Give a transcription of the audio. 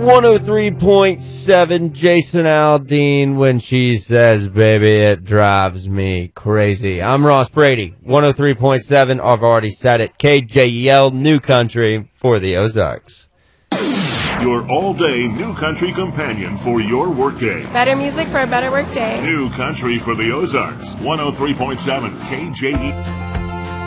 103.7 Jason Aldean when she says, baby, it drives me crazy. I'm Ross Brady, 103.7. I've already said it. KJEL New Country for the Ozarks. Your all-day New Country companion for your workday. Better music for a better workday. New Country for the Ozarks, 103.7 KJE.